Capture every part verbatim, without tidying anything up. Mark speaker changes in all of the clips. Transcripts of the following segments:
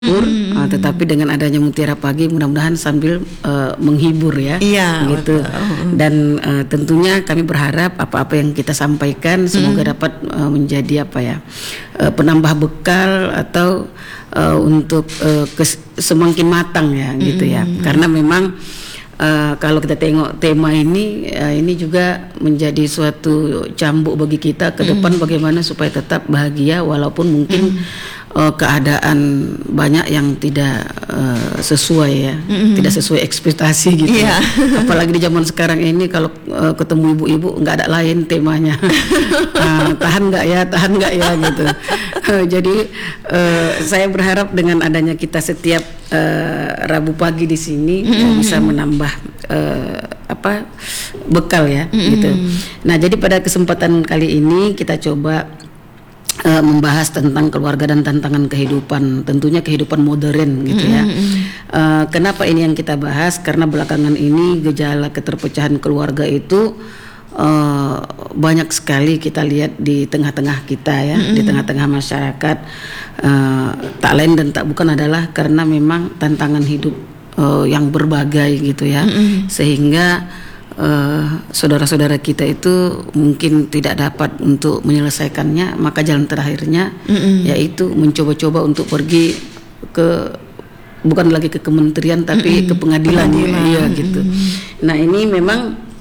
Speaker 1: Mm-hmm. Uh, tetapi dengan adanya Mutiara Pagi mudah-mudahan sambil uh, menghibur ya,
Speaker 2: iya,
Speaker 1: gitu.
Speaker 2: betul.
Speaker 1: Dan uh, tentunya kami berharap apa-apa yang kita sampaikan semoga mm-hmm. dapat uh, menjadi apa ya uh, penambah bekal atau uh, untuk uh, kes- semakin matang ya, mm-hmm. gitu ya. Karena memang Uh, kalau kita tengok tema ini, uh, ini juga menjadi suatu cambuk bagi kita ke depan mm. bagaimana supaya tetap bahagia walaupun mungkin mm. uh, keadaan banyak yang tidak uh, sesuai ya, mm. tidak sesuai ekspektasi gitu. Yeah. Apalagi di zaman sekarang ini kalau uh, ketemu ibu-ibu nggak ada lain temanya, uh, tahan nggak ya, tahan nggak ya gitu. Uh, jadi uh, saya berharap dengan adanya kita setiap uh, Rabu pagi di sini mm. ya, bisa menambah Uh, apa bekal ya, mm-hmm. gitu. Nah, jadi pada kesempatan kali ini kita coba uh, membahas tentang keluarga dan tantangan kehidupan, tentunya kehidupan modern gitu ya. Mm-hmm. Uh, kenapa ini yang kita bahas? Karena belakangan ini gejala keterpecahan keluarga itu uh, banyak sekali kita lihat di tengah-tengah kita ya, mm-hmm. di tengah-tengah masyarakat. Uh, tak lain dan tak bukan adalah karena memang tantangan hidup Uh, yang berbagai gitu ya, mm-hmm. sehingga uh, saudara-saudara kita itu mungkin tidak dapat untuk menyelesaikannya, maka jalan terakhirnya mm-hmm. yaitu mencoba-coba untuk pergi ke bukan lagi ke kementerian tapi mm-hmm. ke pengadilan, pengadilan. Ya, gitu. Mm-hmm. Nah ini memang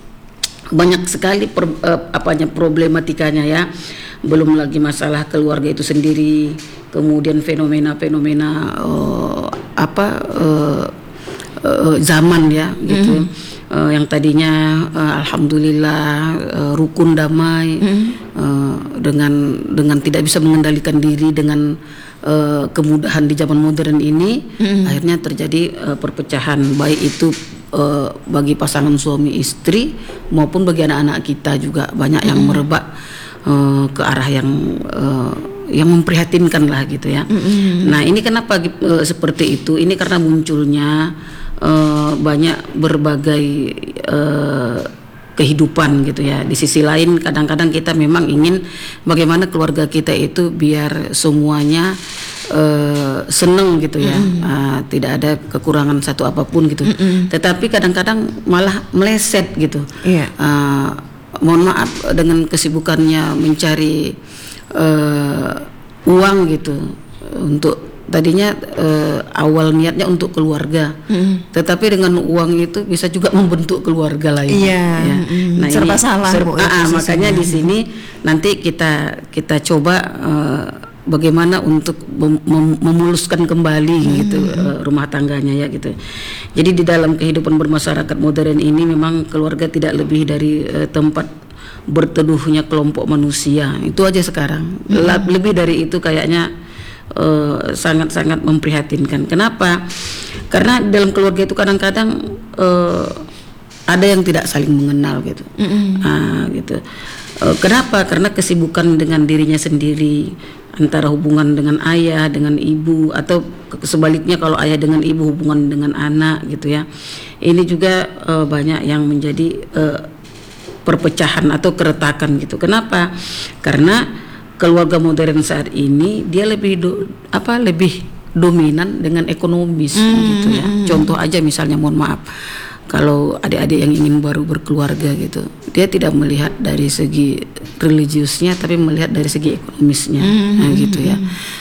Speaker 1: banyak sekali per, uh, apanya problematikanya ya, belum lagi masalah keluarga itu sendiri, kemudian fenomena-fenomena uh, apa uh, Uh, zaman ya gitu, mm-hmm. uh, yang tadinya uh, alhamdulillah uh, rukun damai, mm-hmm. uh, dengan dengan tidak bisa mengendalikan diri dengan uh, kemudahan di zaman modern ini, mm-hmm. akhirnya terjadi uh, perpecahan baik itu uh, bagi pasangan suami istri maupun bagi anak-anak kita juga banyak mm-hmm. yang merebak uh, ke arah yang uh, yang memprihatinkan lah gitu ya. Mm-hmm. Nah ini kenapa uh, seperti itu? Ini karena munculnya uh, banyak berbagai uh, kehidupan gitu ya. Di sisi lain kadang-kadang kita memang ingin bagaimana keluarga kita itu biar semuanya uh, seneng gitu ya, mm-hmm. uh, tidak ada kekurangan satu apapun gitu. Mm-hmm. Tetapi kadang-kadang malah meleset gitu. Yeah. Uh, mohon maaf dengan kesibukannya mencari Uh, uang gitu untuk tadinya uh, awal niatnya untuk keluarga, mm. tetapi dengan uang itu bisa juga membentuk keluarga lain.
Speaker 2: Yeah. Ya. Mm. Nah serba ini, salah.
Speaker 1: Serba, bu, ah, makanya di sini nanti kita kita coba uh, bagaimana untuk mem- mem- memuluskan kembali mm. gitu uh, rumah tangganya ya gitu. Jadi di dalam kehidupan bermasyarakat modern ini memang keluarga tidak lebih dari uh, tempat berteduhnya kelompok manusia, itu aja sekarang. Mm-hmm. Lebih dari itu kayaknya uh, sangat-sangat memprihatinkan. Kenapa? Karena dalam keluarga itu kadang-kadang uh, ada yang tidak saling mengenal gitu. Mm-hmm. Nah, gitu. Uh, kenapa? Karena kesibukan dengan dirinya sendiri, antara hubungan dengan ayah dengan ibu atau sebaliknya kalau ayah dengan ibu hubungan dengan anak gitu ya. Ini juga uh, banyak yang menjadi uh, perpecahan atau keretakan gitu. Kenapa? Karena keluarga modern saat ini dia lebih do, apa lebih dominan dengan ekonomis mm, gitu ya. Mm. Contoh aja misalnya, mohon maaf, kalau adik-adik yang ingin baru berkeluarga gitu, dia tidak melihat dari segi religiusnya tapi melihat dari segi ekonomisnya, mm, nah, gitu ya.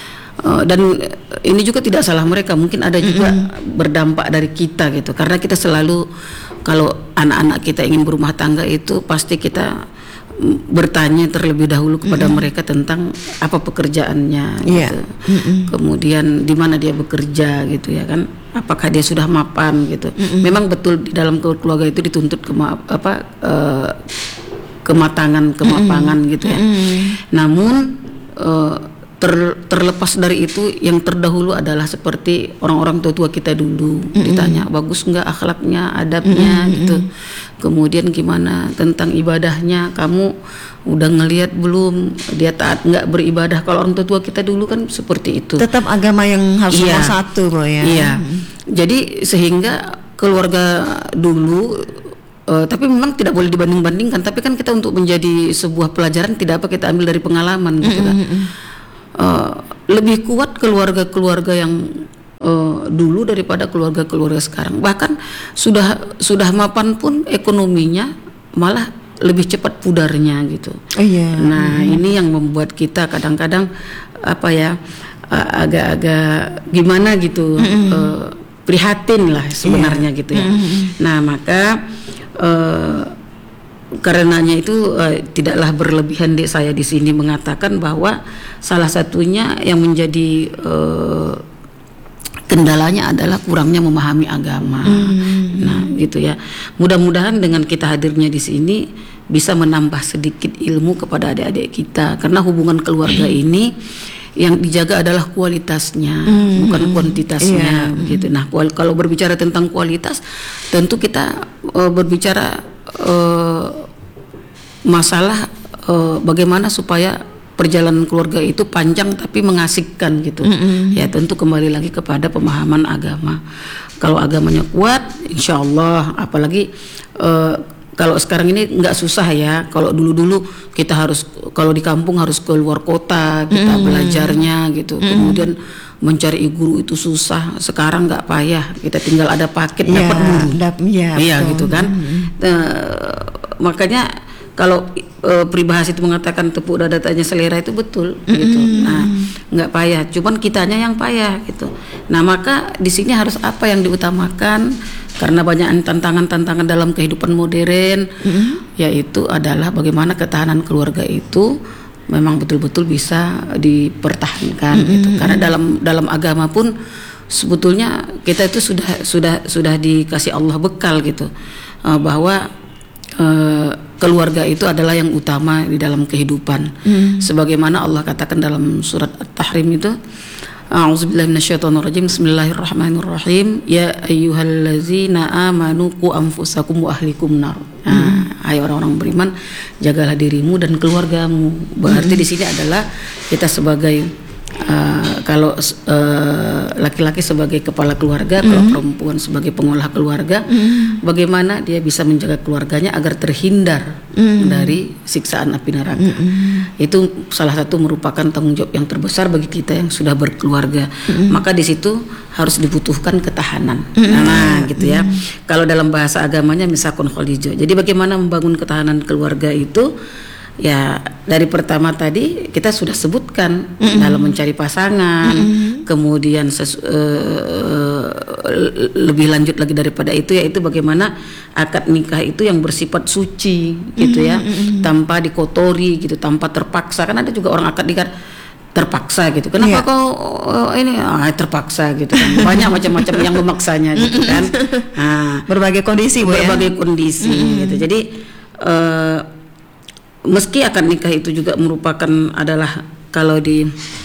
Speaker 1: Uh, dan ini juga tidak salah mereka, mungkin ada juga mm-hmm. berdampak dari kita gitu, karena kita selalu kalau anak-anak kita ingin berumah tangga itu pasti kita bertanya terlebih dahulu kepada mm-hmm. mereka tentang apa pekerjaannya gitu. Yeah. Mm-hmm. Kemudian di mana dia bekerja gitu ya kan, apakah dia sudah mapan gitu. Mm-hmm. Memang betul di dalam keluarga itu dituntut kema- apa uh, kematangan, kemapangan mm-hmm. gitu ya. Mm-hmm. Namun uh, Ter, terlepas dari itu, yang terdahulu adalah seperti orang-orang tua-tua kita dulu, mm-hmm. ditanya bagus nggak akhlaknya, adabnya, mm-hmm. gitu. Kemudian gimana tentang ibadahnya, kamu udah ngelihat belum dia taat nggak beribadah? Kalau orang tua-tua kita dulu kan seperti itu.
Speaker 2: Tetap agama yang harus nomor iya. satu, Bo ya.
Speaker 1: Iya. Jadi sehingga keluarga dulu. Uh, tapi memang tidak boleh dibanding-bandingkan. Tapi kan kita untuk menjadi sebuah pelajaran tidak apa kita ambil dari pengalaman gitu kan. Mm-hmm. Uh, lebih kuat keluarga-keluarga yang uh, dulu daripada keluarga-keluarga sekarang. Bahkan sudah sudah mapan pun ekonominya malah lebih cepat pudarnya gitu.
Speaker 2: Oh, iya.
Speaker 1: Nah hmm. ini yang membuat kita kadang-kadang apa ya uh, agak-agak gimana gitu, hmm. uh, prihatin lah sebenarnya yeah. gitu ya. Hmm. Nah maka uh, karenanya itu uh, tidaklah berlebihan dek saya di sini mengatakan bahwa salah satunya yang menjadi uh, kendalanya adalah kurangnya memahami agama. Hmm. Nah, gitu ya. Mudah-mudahan dengan kita hadirnya di sini bisa menambah sedikit ilmu kepada adik-adik kita, karena hubungan keluarga ini yang dijaga adalah kualitasnya, hmm. bukan kuantitasnya, yeah. gitu. Nah, kalau berbicara tentang kualitas, tentu kita uh, berbicara uh, masalah uh, bagaimana supaya perjalanan keluarga itu panjang tapi mengasihkan gitu. Mm-hmm. Ya tentu kembali lagi kepada pemahaman agama. Kalau agamanya kuat, insya Allah. Apalagi uh, kalau sekarang ini nggak susah ya. Kalau dulu-dulu kita harus, kalau di kampung harus keluar kota kita mm-hmm. belajarnya gitu. Mm-hmm. Kemudian mencari guru itu susah. Sekarang nggak payah. Kita tinggal ada paket yeah, dapat guru. Dap- yeah, iya gitu kan. Mm-hmm. Uh, makanya kalau e, peribahasa itu mengatakan tepuk dada tanya selera itu betul, mm-hmm. gitu. Nah, nggak payah, cuman kitanya yang payah gitu. Nah, maka di sini harus apa yang diutamakan, karena banyak tantangan-tantangan dalam kehidupan modern, mm-hmm. yaitu adalah bagaimana ketahanan keluarga itu memang betul-betul bisa dipertahankan, mm-hmm. gitu. Karena dalam dalam agama pun sebetulnya kita itu sudah sudah sudah dikasih Allah bekal gitu, e, bahwa Uh, keluarga itu adalah yang utama di dalam kehidupan. Hmm. Sebagaimana Allah katakan dalam surat At-Tahrim itu, A'udzubillahi minasyaitonirrajim, Bismillahirrahmanirrahim, ya ayyuhallazina amanu qu anfusakum wa ahlikum nar. Nah, hmm. hai orang-orang beriman, jagalah dirimu dan keluargamu. Berarti hmm. di sini adalah kita sebagai Uh, kalau uh, laki-laki sebagai kepala keluarga, mm-hmm. kalau perempuan sebagai pengolah keluarga, mm-hmm. bagaimana dia bisa menjaga keluarganya agar terhindar mm-hmm. dari siksaan api neraka. Mm-hmm. Itu salah satu merupakan tanggung jawab yang terbesar bagi kita yang sudah berkeluarga. Mm-hmm. Maka di situ harus dibutuhkan ketahanan. Mm-hmm. Nah, gitu ya. Mm-hmm. Kalau dalam bahasa agamanya misakun kholijo. Jadi bagaimana membangun ketahanan keluarga itu? Ya dari pertama tadi kita sudah sebutkan, mm-hmm. dalam mencari pasangan, mm-hmm. kemudian sesu, uh, lebih lanjut lagi daripada itu, yaitu bagaimana akad nikah itu yang bersifat suci gitu ya, mm-hmm. tanpa dikotori gitu, tanpa terpaksa. Kan ada juga orang akad nikah terpaksa gitu. Kenapa yeah. kau uh, ini ah, terpaksa gitu kan. Banyak macam-macam yang memaksanya gitu kan. Nah,
Speaker 2: berbagai kondisi,
Speaker 1: berbagai
Speaker 2: ya?
Speaker 1: kondisi mm-hmm. gitu. Jadi uh, meski akad nikah itu juga merupakan adalah kalau di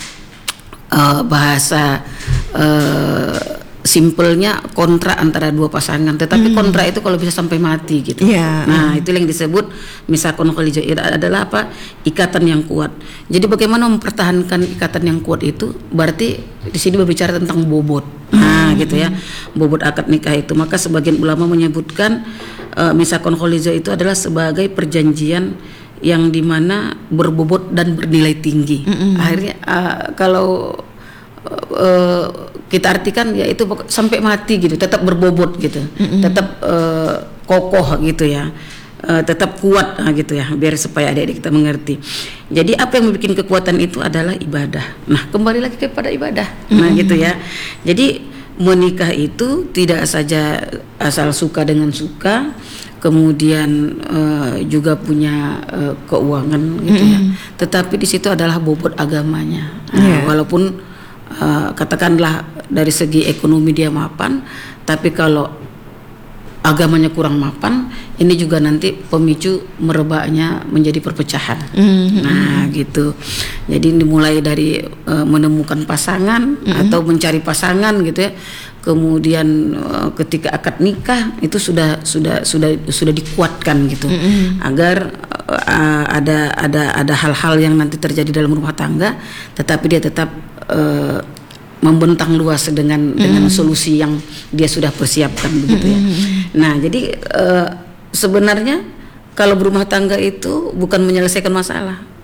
Speaker 1: uh, bahasa uh, simpelnya kontrak antara dua pasangan, tetapi hmm. kontrak itu kalau bisa sampai mati gitu. Yeah. Nah, itu yang disebut misakun kholijo, adalah apa? Ikatan yang kuat. Jadi bagaimana mempertahankan ikatan yang kuat itu? Berarti di sini berbicara tentang bobot. Hmm. Nah, gitu ya. Bobot akad nikah itu. Maka sebagian ulama menyebutkan uh, misakun kholijo itu adalah sebagai perjanjian yang dimana berbobot dan bernilai tinggi. Mm-hmm. Akhirnya uh, kalau uh, kita artikan ya itu sampai mati gitu, tetap berbobot gitu, mm-hmm. tetap uh, kokoh gitu ya, uh, tetap kuat uh, gitu ya, biar supaya adik-adik kita mengerti. Jadi apa yang membuat kekuatan itu adalah ibadah. Nah, kembali lagi kepada ibadah. Mm-hmm. Nah, gitu ya. Jadi menikah itu tidak saja asal suka dengan suka, kemudian uh, juga punya uh, keuangan gitu ya. Mm-hmm. Tetapi di situ adalah bobot agamanya. Nah, yeah. Walaupun uh, katakanlah dari segi ekonomi dia mapan, tapi kalau agamanya kurang mapan, ini juga nanti pemicu merebaknya menjadi perpecahan. Mm-hmm. Nah, gitu. Jadi dimulai dari uh, menemukan pasangan, mm-hmm. atau mencari pasangan gitu ya. Kemudian uh, ketika akad nikah itu sudah sudah sudah sudah dikuatkan gitu, mm-hmm. agar uh, ada ada ada hal-hal yang nanti terjadi dalam rumah tangga, tetapi dia tetap uh, membentang luas dengan mm-hmm. dengan solusi yang dia sudah persiapkan begitu ya. Mm-hmm. Nah, jadi uh, sebenarnya kalau berumah tangga itu bukan menyelesaikan masalah,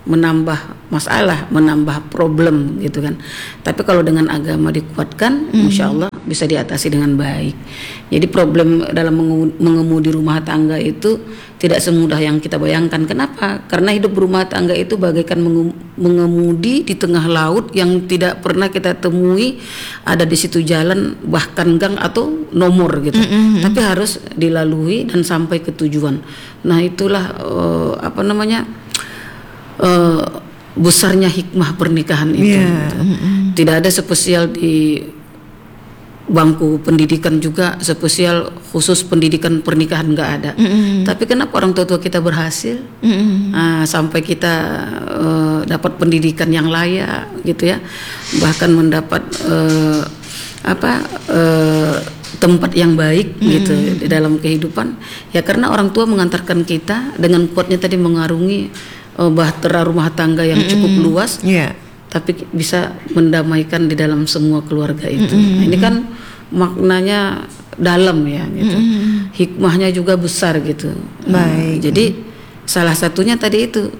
Speaker 1: menambah masalah, menambah problem gitu kan. Tapi kalau dengan agama dikuatkan, mm-hmm. insya Allah bisa diatasi dengan baik. Jadi problem dalam mengemudi rumah tangga itu tidak semudah yang kita bayangkan. Kenapa? Karena hidup rumah tangga itu bagaikan mengemudi di tengah laut yang tidak pernah kita temui ada di situ jalan, bahkan gang atau nomor gitu. Mm-hmm. Tapi harus dilalui dan sampai ke tujuan. Nah itulah uh, apa namanya uh, besarnya hikmah pernikahan itu. Yeah. Mm-hmm. Tidak ada spesial di bangku pendidikan juga, spesial khusus pendidikan pernikahan nggak ada. Mm-hmm. Tapi kenapa orang tua-tua kita berhasil mm-hmm. uh, sampai kita uh, dapat pendidikan yang layak gitu ya, bahkan mendapat uh, apa uh, tempat yang baik mm-hmm. gitu di dalam kehidupan ya, karena orang tua mengantarkan kita dengan kuatnya tadi mengarungi uh, bahtera rumah tangga yang mm-hmm. cukup luas. Yeah. Tapi bisa mendamaikan di dalam semua keluarga itu. Mm-hmm. Nah, ini kan maknanya dalam ya gitu. Mm-hmm. Hikmahnya juga besar gitu. Baik. Nah, jadi salah satunya tadi itu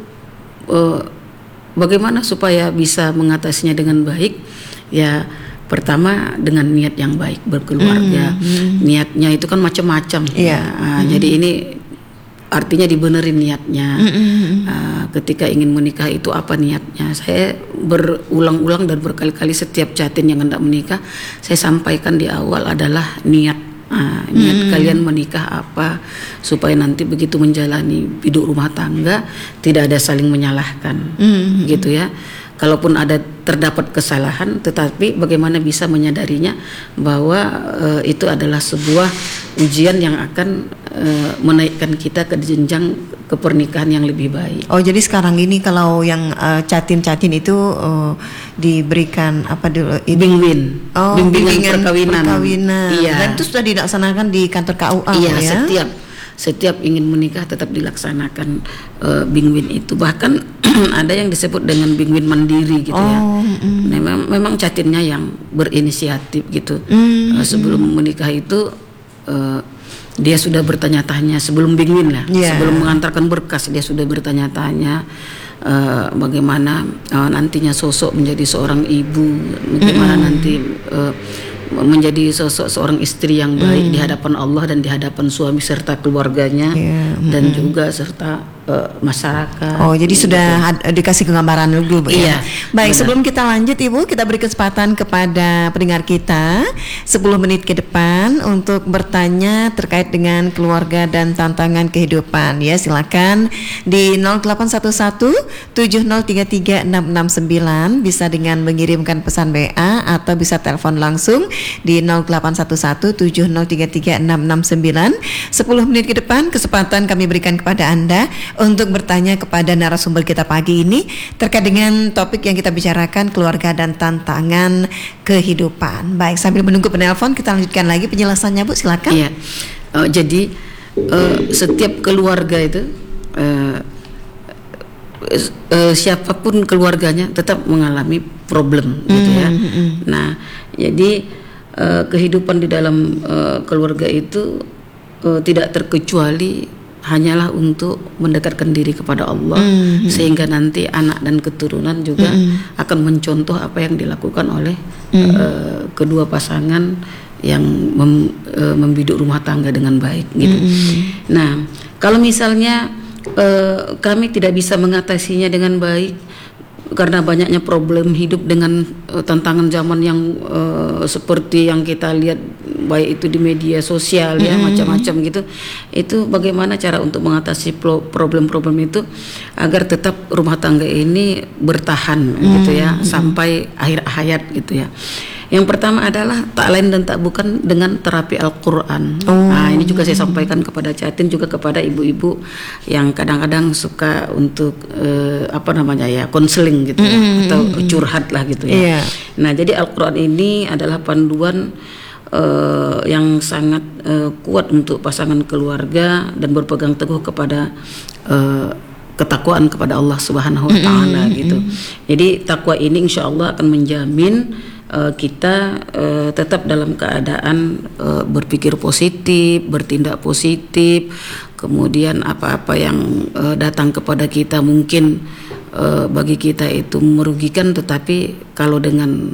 Speaker 1: uh, bagaimana supaya bisa mengatasinya dengan baik? Ya pertama dengan niat yang baik berkeluarga. Mm-hmm. Niatnya itu kan macam-macam. Yeah. Ya. Nah, mm-hmm. Jadi ini artinya dibenerin niatnya. Mm-hmm. uh, ketika ingin menikah itu apa niatnya. Saya berulang-ulang dan berkali-kali setiap chatin yang hendak menikah saya sampaikan di awal adalah niat. uh, niat mm-hmm. kalian menikah apa, supaya nanti begitu menjalani hidup rumah tangga tidak ada saling menyalahkan. Mm-hmm. Gitu ya. Kalaupun ada terdapat kesalahan, tetapi bagaimana bisa menyadarinya bahwa uh, itu adalah sebuah ujian yang akan uh, menaikkan kita ke jenjang kepernikahan yang lebih baik.
Speaker 2: Oh, jadi sekarang ini kalau yang uh, catin-catin itu uh, diberikan apa dulu?
Speaker 1: Bingwin.
Speaker 2: Oh,
Speaker 1: bimbingan perkawinan.
Speaker 2: perkawinan.
Speaker 1: Iya.
Speaker 2: Dan itu sudah dilaksanakan di kantor K U A.
Speaker 1: Iya,
Speaker 2: ya?
Speaker 1: setiap setiap ingin menikah tetap dilaksanakan uh, bingwin itu. Bahkan ada yang disebut dengan bingwin mandiri gitu. Oh, ya. Mm. Memang memang catinnya yang berinisiatif gitu. Mm, uh, sebelum mm. menikah itu uh, dia sudah bertanya-tanya sebelum bingwin lah, yeah. sebelum mengantarkan berkas dia sudah bertanya-tanya uh, bagaimana uh, nantinya sosok menjadi seorang ibu, bagaimana mm. nanti uh, menjadi sosok seorang istri yang baik mm. di hadapan Allah dan di hadapan suami serta keluarganya, yeah. mm. dan juga serta uh, masyarakat.
Speaker 2: Oh, jadi gitu. Sudah ad- dikasih gambaran dulu, Bu. Iya. Ya? Baik, benar. Sebelum kita lanjut, Ibu, kita beri kesempatan kepada pendengar kita sepuluh menit ke depan untuk bertanya terkait dengan keluarga dan tantangan kehidupan. Ya, silakan di nol delapan satu satu tujuh nol tiga tiga enam enam sembilan, bisa dengan mengirimkan pesan W A atau bisa telepon langsung di nol delapan satu satu tujuh nol tiga tiga enam enam sembilan. sepuluh menit ke depan kesempatan kami berikan kepada Anda untuk bertanya kepada narasumber kita pagi ini terkait dengan topik yang kita bicarakan, keluarga dan tantangan kehidupan. Baik, sambil menunggu penelpon kita lanjutkan lagi penjelasannya, Bu, silakan.
Speaker 1: Iya. Uh, jadi uh, setiap keluarga itu uh, uh, siapapun keluarganya tetap mengalami problem gitu ya. Mm-hmm. Nah, jadi Uh, kehidupan di dalam uh, keluarga itu uh, tidak terkecuali hanyalah untuk mendekatkan diri kepada Allah, mm-hmm. sehingga nanti anak dan keturunan juga mm-hmm. akan mencontoh apa yang dilakukan oleh mm-hmm. uh, kedua pasangan yang mem, uh, membiduk rumah tangga dengan baik gitu. Mm-hmm. Nah, kalau misalnya uh, kami tidak bisa mengatasinya dengan baik karena banyaknya problem hidup dengan uh, tantangan zaman yang uh, seperti yang kita lihat baik itu di media sosial ya, mm-hmm. macam-macam gitu. Itu bagaimana cara untuk mengatasi pro- problem-problem itu agar tetap rumah tangga ini bertahan mm-hmm. gitu ya sampai akhir hayat gitu ya. Yang pertama adalah tak lain dan tak bukan dengan terapi Al-Quran. Oh. Nah, ini juga saya sampaikan kepada Catin, juga kepada ibu-ibu yang kadang-kadang suka untuk uh, apa namanya ya, konseling gitu ya, mm-hmm. atau curhat lah gitu ya. Yeah. Nah, jadi Al-Quran ini adalah panduan uh, yang sangat uh, kuat untuk pasangan keluarga dan berpegang teguh kepada uh, ketakwaan kepada Allah Subhanahu wa taala mm-hmm. gitu. Jadi takwa ini insya Allah akan menjamin Uh, kita uh, tetap dalam keadaan uh, berpikir positif, bertindak positif, kemudian apa-apa yang uh, datang kepada kita mungkin uh, bagi kita itu merugikan, tetapi kalau dengan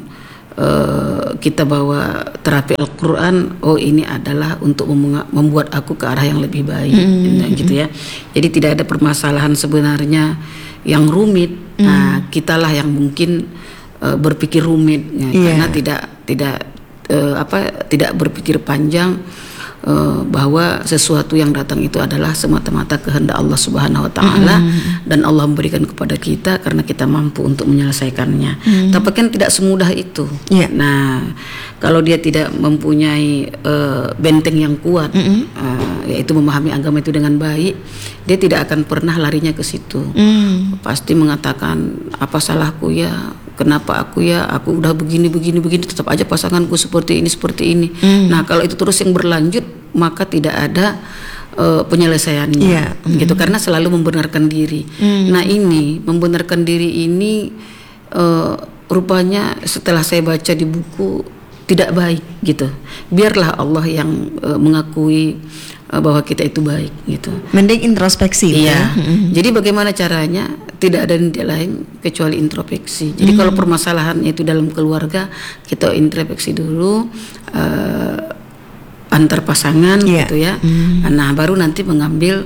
Speaker 1: uh, kita bawa terapi Al-Quran, oh ini adalah untuk membuat aku ke arah yang lebih baik, mm-hmm. nah, gitu ya. Jadi tidak ada permasalahan sebenarnya yang rumit. Mm. Nah, kitalah yang mungkin uh, berpikir rumit, ya, yeah. karena tidak tidak uh, apa tidak berpikir panjang. Uh, bahwa sesuatu yang datang itu adalah semata-mata kehendak Allah Subhanahu wa taala, mm-hmm. dan Allah memberikan kepada kita karena kita mampu untuk menyelesaikannya. Mm-hmm. Tapi kan tidak semudah itu. Yeah. Nah, kalau dia tidak mempunyai uh, benteng yang kuat, mm-hmm. uh, yaitu memahami agama itu dengan baik, dia tidak akan pernah larinya ke situ. Mm. Pasti mengatakan, apa salahku ya? Kenapa aku ya, aku udah begini begini begini, tetap aja pasanganku seperti ini seperti ini. Mm. Nah, kalau itu terus yang berlanjut, maka tidak ada uh, penyelesaiannya, yeah. mm. gitu, karena selalu membenarkan diri. Mm. Nah, ini membenarkan diri ini uh, rupanya setelah saya baca di buku tidak baik, gitu. Biarlah Allah yang uh, mengakui uh, bahwa kita itu baik, gitu.
Speaker 2: Mending introspeksi.
Speaker 1: Iya. Ya? Mm-hmm. Jadi bagaimana caranya? Tidak ada lain kecuali introspeksi. Jadi mm. kalau permasalahannya itu dalam keluarga, kita introspeksi dulu uh, antar pasangan, yeah. gitu ya. Mm. Nah, baru nanti mengambil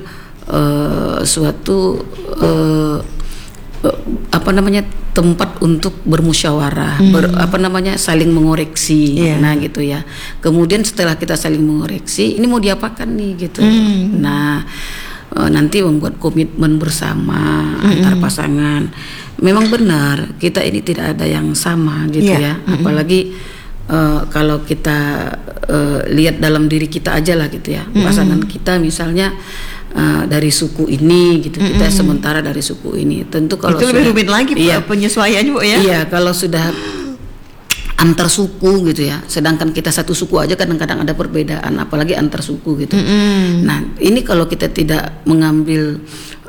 Speaker 1: uh, suatu uh, uh, apa namanya tempat untuk bermusyawarah, mm. ber, apa namanya saling mengoreksi, yeah. nah gitu ya. Kemudian setelah kita saling mengoreksi, ini mau diapakan nih, gitu. Mm. Nah, nanti membuat komitmen bersama, mm-hmm. antar pasangan. Memang benar kita ini tidak ada yang sama, gitu, yeah. ya. Mm-hmm. Apalagi uh, kalau kita uh, lihat dalam diri kita aja lah, gitu ya. Mm-hmm. Pasangan kita misalnya uh, dari suku ini, gitu. Mm-hmm. Kita sementara dari suku ini. Tentu kalau
Speaker 2: itu
Speaker 1: sudah,
Speaker 2: lebih rumit lagi, iya, penyesuaiannya, Bu, ya.
Speaker 1: Iya, kalau sudah antar suku, gitu ya. Sedangkan kita satu suku aja kadang-kadang ada perbedaan, apalagi antar suku, gitu. Mm-hmm. Nah, ini kalau kita tidak mengambil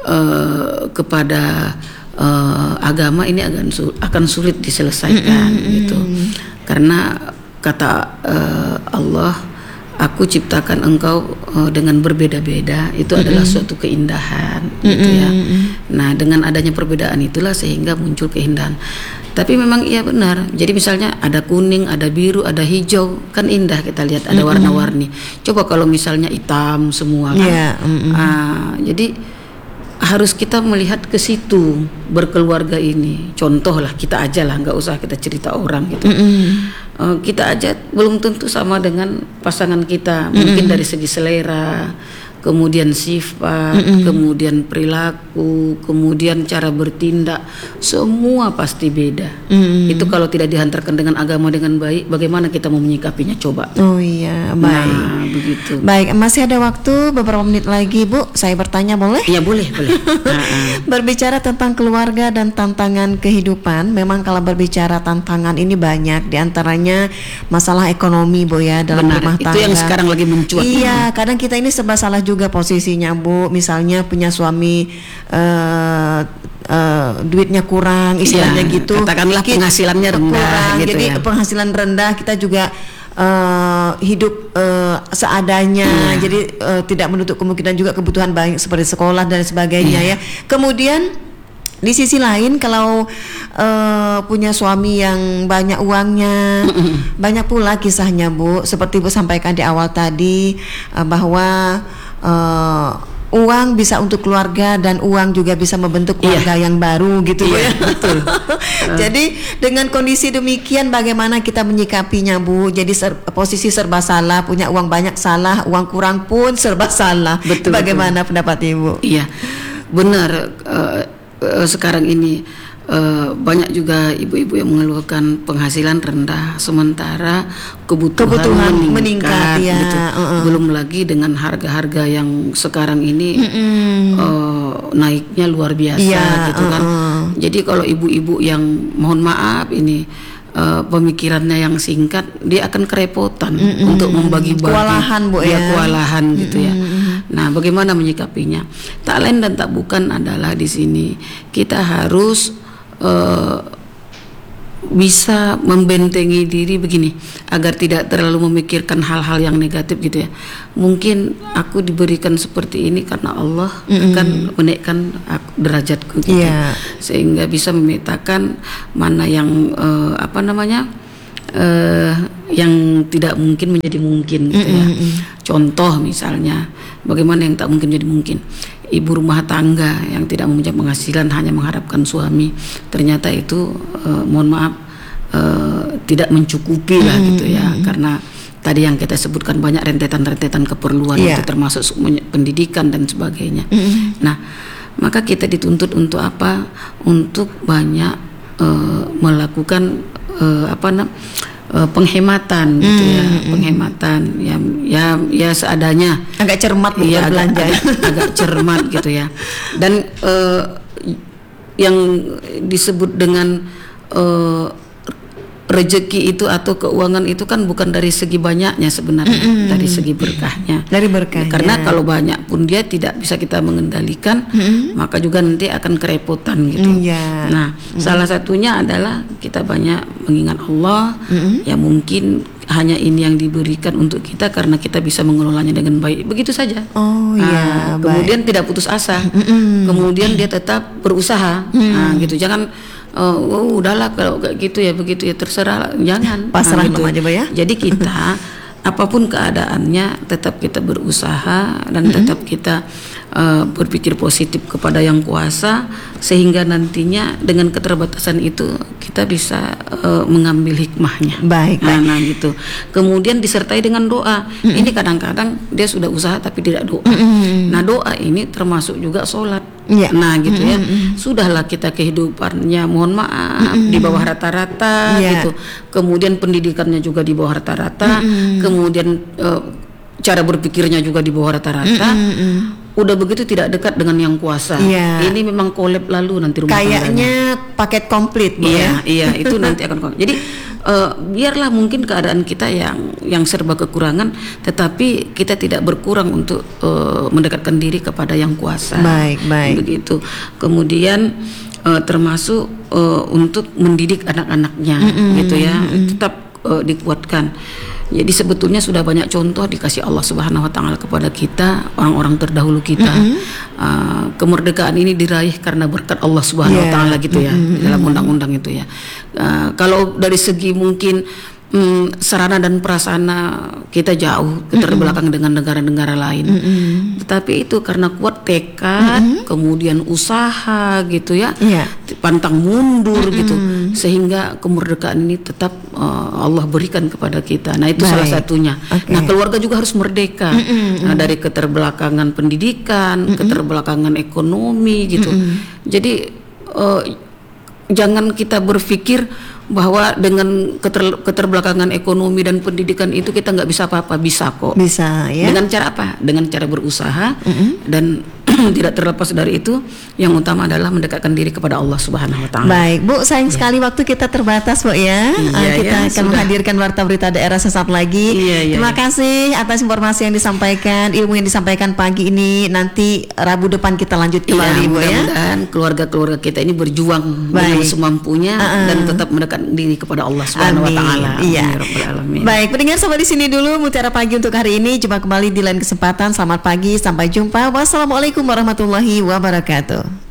Speaker 1: uh, kepada uh, agama, ini akan akan sulit diselesaikan, mm-hmm. gitu. Karena kata uh, Allah, aku ciptakan engkau uh, dengan berbeda-beda, itu mm-hmm. adalah suatu keindahan, mm-hmm. gitu ya. Nah, dengan adanya perbedaan itulah sehingga muncul keindahan. Tapi memang iya benar. Jadi misalnya ada kuning, ada biru, ada hijau, kan indah kita lihat, ada mm-hmm. warna-warni. Coba kalau misalnya hitam semua, kan. Yeah, mm-hmm. ah, jadi harus kita melihat ke situ berkeluarga ini. Contoh lah, kita aja lah, nggak usah kita cerita orang, gitu. Mm-hmm. uh, kita aja belum tentu sama dengan pasangan kita, mm-hmm. mungkin dari segi selera, kemudian sifat, mm-hmm. kemudian perilaku, kemudian cara bertindak, semua pasti beda. Mm-hmm. Itu kalau tidak dihantarkan dengan agama dengan baik, bagaimana kita mau menyikapinya, coba.
Speaker 2: Oh iya, baik.
Speaker 1: Nah, begitu.
Speaker 2: Baik, masih ada waktu beberapa menit lagi, Bu. Saya bertanya boleh?
Speaker 1: Iya, boleh, boleh.
Speaker 2: Berbicara tentang keluarga dan tantangan kehidupan, memang kalau berbicara tantangan ini banyak, diantaranya masalah ekonomi, Bu, ya, dalam
Speaker 1: Benar,
Speaker 2: rumah tangga.
Speaker 1: Itu yang sekarang lagi mencuat.
Speaker 2: Iya, kadang kita ini serba salah juga posisinya, Bu. Misalnya punya suami uh, uh, duitnya kurang, istilahnya ya, gitu.
Speaker 1: Katakanlah penghasilannya rendah,
Speaker 2: kurang,
Speaker 1: gitu,
Speaker 2: jadi
Speaker 1: ya.
Speaker 2: penghasilan rendah, kita juga uh, hidup uh, seadanya, ya. Jadi uh, tidak menutup kemungkinan juga kebutuhan banyak seperti sekolah dan sebagainya, ya. ya. Kemudian di sisi lain kalau uh, punya suami yang banyak uangnya, banyak pula kisahnya, Bu, seperti Bu sampaikan di awal tadi, uh, bahwa uh, uang bisa untuk keluarga dan uang juga bisa membentuk keluarga yeah. yang baru, gitu, Bu,
Speaker 1: yeah,
Speaker 2: ya. Betul. Jadi dengan kondisi demikian bagaimana kita menyikapinya, Bu? Jadi ser- posisi serba salah, punya uang banyak salah, uang kurang pun serba salah.
Speaker 1: Betul.
Speaker 2: Bagaimana betul. pendapat Ibu?
Speaker 1: Iya, benar. Uh, uh, sekarang ini uh, banyak juga ibu-ibu yang mengeluhkan penghasilan rendah, sementara kebutuhan,
Speaker 2: kebutuhan meningkat,
Speaker 1: meningkat
Speaker 2: ya.
Speaker 1: gitu. Uh-uh. Belum lagi dengan harga-harga yang sekarang ini uh, naiknya luar biasa, ya, gitu kan. Uh-uh. Jadi kalau ibu-ibu yang mohon maaf ini uh, pemikirannya yang singkat, dia akan kerepotan mm-mm. untuk membagi-bagi,
Speaker 2: kewalahan, Bu, ya,
Speaker 1: kewalahan, gitu ya. Nah, bagaimana menyikapinya? Tak lain dan tak bukan adalah di sini kita harus uh, bisa membentengi diri begini agar tidak terlalu memikirkan hal-hal yang negatif gitu ya. Mungkin aku diberikan seperti ini karena Allah mm-hmm. akan menaikkan aku, derajatku gitu. Yeah. Sehingga bisa memetakan mana yang uh, apa namanya uh, yang tidak mungkin menjadi mungkin gitu ya. Mm-hmm. Contoh misalnya bagaimana yang tak mungkin jadi mungkin. Ibu rumah tangga yang tidak mempunyai penghasilan hanya mengharapkan suami, ternyata itu uh, mohon maaf uh, tidak mencukupi lah mm-hmm. gitu ya, karena tadi yang kita sebutkan banyak rentetan-rentetan keperluan yeah. itu termasuk pendidikan dan sebagainya. Mm-hmm. Nah, maka kita dituntut untuk apa? Untuk banyak uh, melakukan uh, apa namanya? Uh, penghematan gitu ya, hmm, penghematan ya ya ya seadanya,
Speaker 2: agak cermat
Speaker 1: ya,
Speaker 2: belanja,
Speaker 1: agak, agak, agak cermat gitu ya. Dan uh, yang disebut dengan uh, rezeki itu atau keuangan itu kan bukan dari segi banyaknya sebenarnya, mm-hmm. dari segi berkahnya. Dari berkahnya. Karena kalau banyak pun dia tidak bisa kita mengendalikan, mm-hmm. maka juga nanti akan kerepotan gitu. Mm, yeah. Nah, mm-hmm. salah satunya adalah kita banyak mengingat Allah, mm-hmm. yang mungkin hanya ini yang diberikan untuk kita karena kita bisa mengelolanya dengan baik. Begitu saja.
Speaker 2: Oh iya.
Speaker 1: Nah, kemudian tidak putus asa. Mm-hmm. Kemudian dia tetap berusaha. Mm-hmm. Nah, gitu. Jangan Oh, oh udahlah kalau kayak gitu ya begitu ya terserah, jangan
Speaker 2: pasrah
Speaker 1: nah, gitu.
Speaker 2: aja ya.
Speaker 1: Jadi kita apapun keadaannya tetap kita berusaha dan mm-hmm. tetap kita uh, berpikir positif kepada Yang Kuasa, sehingga nantinya dengan keterbatasan itu kita bisa uh, mengambil hikmahnya.
Speaker 2: Baik,
Speaker 1: nah,
Speaker 2: baik.
Speaker 1: nah gitu. Kemudian disertai dengan doa. Mm-hmm. Ini kadang-kadang dia sudah usaha tapi tidak doa. Mm-hmm. Nah, doa ini termasuk juga sholat. Yeah. Nah gitu ya, mm-hmm. sudahlah kita kehidupannya mohon maaf mm-hmm. di bawah rata-rata yeah. gitu. Kemudian pendidikannya juga di bawah rata-rata, mm-hmm. kemudian uh, cara berpikirnya juga di bawah rata-rata. Mm-hmm. Udah begitu tidak dekat dengan Yang Kuasa. Yeah. Ini memang kolab lalu nanti rumah
Speaker 2: kayaknya
Speaker 1: tangganya.
Speaker 2: Paket komplit, Bu,
Speaker 1: iya,
Speaker 2: ya?
Speaker 1: Iya, itu nanti akan kolab. Jadi uh, biarlah mungkin keadaan kita yang yang serba kekurangan, tetapi kita tidak berkurang untuk uh, mendekatkan diri kepada Yang Kuasa.
Speaker 2: Baik, baik.
Speaker 1: Begitu. Kemudian uh, termasuk uh, untuk mendidik anak-anaknya, mm-hmm. gitu ya, mm-hmm. tetap uh, dikuatkan. Jadi sebetulnya sudah banyak contoh dikasih Allah Subhanahu Wa Taala kepada kita, orang-orang terdahulu kita. Mm-hmm. uh, kemerdekaan ini diraih karena berkat Allah Subhanahu yeah. Wa Taala gitu ya, mm-hmm. di dalam undang-undang itu ya. Uh, kalau dari segi mungkin Hmm, sarana dan prasarana kita jauh keterbelakang mm-hmm. dengan negara-negara lain, mm-hmm. tetapi itu karena kuat tekad, mm-hmm. kemudian usaha gitu ya, yeah. pantang mundur mm-hmm. gitu, sehingga kemerdekaan ini tetap uh, Allah berikan kepada kita. Nah itu Baik. salah satunya. Okay. Nah keluarga juga harus merdeka, mm-hmm. nah, dari keterbelakangan pendidikan, mm-hmm. keterbelakangan ekonomi gitu. Mm-hmm. Jadi uh, jangan kita berpikir bahwa dengan keter, keterbelakangan ekonomi dan pendidikan itu kita nggak bisa apa-apa. Bisa kok.
Speaker 2: Bisa ya.
Speaker 1: Dengan cara apa? Dengan cara berusaha, mm-hmm. dan tidak terlepas dari itu, yang utama adalah mendekatkan diri kepada Allah Subhanahu Wa Taala.
Speaker 2: Baik, Bu, sayang ya. sekali waktu kita terbatas, Bu ya. Iya, uh, kita ya, akan sudah. menghadirkan Warta Berita Daerah sesaat lagi. Iya, iya, Terima iya. kasih atas informasi yang disampaikan, ilmu yang disampaikan pagi ini. Nanti Rabu depan kita lanjut kembali,
Speaker 1: iya,
Speaker 2: Bu ya.
Speaker 1: Mudah-mudahan keluarga-keluarga kita ini berjuang
Speaker 2: Baik.
Speaker 1: dengan semampunya uh-uh. dan tetap mendekatkan diri kepada Allah Subhanahu Wa Taala.
Speaker 2: Iya. Baik, pendengar, sampai di sini dulu Mutiara Pagi untuk hari ini. Jumpa kembali di lain kesempatan. Selamat pagi, sampai jumpa. Wassalamualaikum warahmatullahi wabarakatuh.